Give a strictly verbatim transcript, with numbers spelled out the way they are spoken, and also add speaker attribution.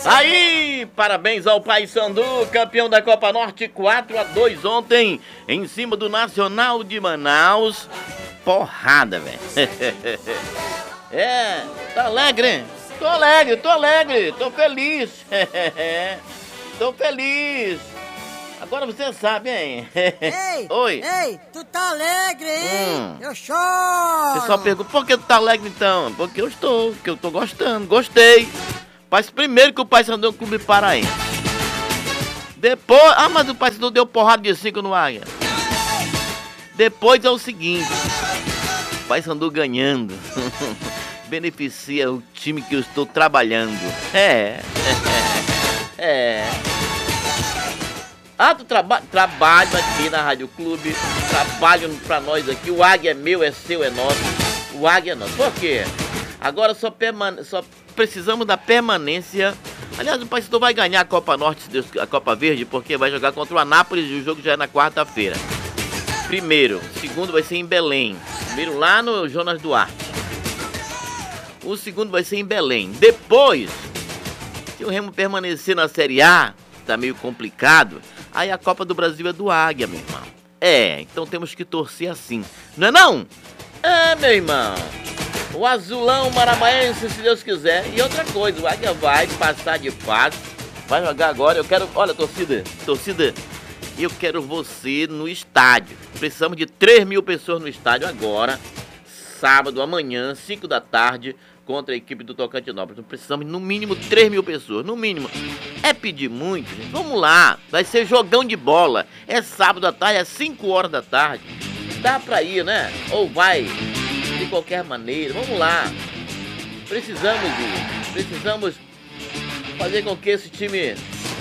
Speaker 1: Aí, parabéns ao Paysandu, campeão da Copa Norte, quatro a dois ontem, em cima do Nacional de Manaus. Porrada, velho. É, tá alegre, hein? Tô alegre, tô alegre, tô feliz. Tô feliz. Agora você sabe, hein?
Speaker 2: Ei,
Speaker 1: Oi.
Speaker 2: Ei, tu tá alegre, hein?
Speaker 1: Hum.
Speaker 2: Eu choro.
Speaker 1: O pessoal pergunta, por que tu tá alegre então? Porque eu estou, porque eu tô gostando, gostei. Mas primeiro que o Paysandu é um clube paraense. Depois, ah, mas o Paysandu deu porrada de cinco no Águia. Depois é o seguinte, o Paysandu ganhando beneficia o time que eu estou trabalhando. É, é, é. Ah, tu traba trabalho aqui na Rádio Clube, trabalho pra nós aqui, o Águia é meu, é seu, é nosso, o Águia é nosso. Por quê? Agora só, só precisamos da permanência. Aliás, o Paysandu vai ganhar a Copa Norte, a Copa Verde, porque vai jogar contra o Anápolis e o jogo já é na quarta-feira. Primeiro, segundo vai ser em Belém, primeiro lá no Jonas Duarte. O segundo vai ser em Belém. Depois, se o Remo permanecer na Série A, tá meio complicado, aí a Copa do Brasil é do Águia, meu irmão. É, então temos que torcer assim. Não é não? É, meu irmão. O azulão maramaense, se Deus quiser. E outra coisa, o Águia vai passar de fase, vai jogar agora. Eu quero, olha, torcida, torcida, eu quero você no estádio. Precisamos de três mil pessoas no estádio agora, sábado, amanhã, cinco da tarde, contra a equipe do Tocantinópolis. Então precisamos no mínimo três mil pessoas, no mínimo. É pedir muito, gente. Vamos lá, vai ser jogão de bola. É sábado à tarde, é cinco horas da tarde. Dá pra ir, né? Ou vai, de qualquer maneira. Vamos lá. Precisamos ir. Precisamos fazer com que esse time